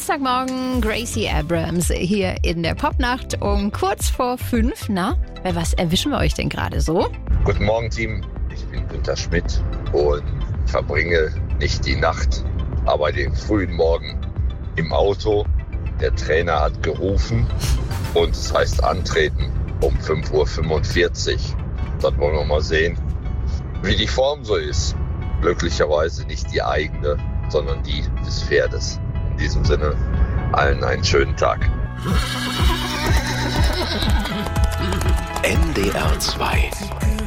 Dienstagmorgen, Gracie Abrams hier in der Popnacht um kurz vor 5. Na, bei was erwischen wir euch denn gerade so? Guten Morgen, Team. Ich bin Günther Schmidt und verbringe nicht die Nacht, aber den frühen Morgen im Auto. Der Trainer hat gerufen und es heißt antreten um 5:45 Uhr. Dann wollen wir mal sehen, wie die Form so ist. Glücklicherweise nicht die eigene, sondern die des Pferdes. In diesem Sinne, allen einen schönen Tag. NDR 2